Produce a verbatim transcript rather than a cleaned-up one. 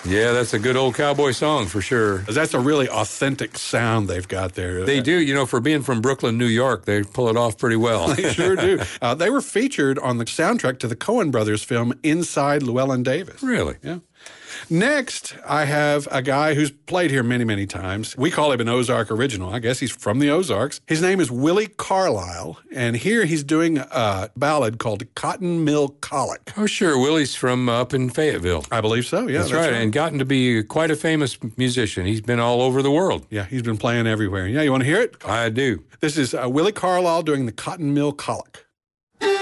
Yeah, that's a good old cowboy song for sure. That's a really authentic sound they've got there. They do. You know, for being from Brooklyn, New York, they pull it off pretty well. They sure do. Uh, they were featured on the soundtrack to the Coen Brothers film Inside Llewellyn Davis. Really? Yeah. Next, I have a guy who's played here many, many times. We call him an Ozark original. I guess he's from the Ozarks. His name is Willie Carlisle, and here he's doing a ballad called Cotton Mill Colic. Oh, sure. Willie's from up in Fayetteville. I believe so, yeah. That's, that's right. right, and gotten to be quite a famous musician. He's been all over the world. Yeah, he's been playing everywhere. Yeah, you want to hear it? I do. This is uh, Willie Carlisle doing the Cotton Mill Colic.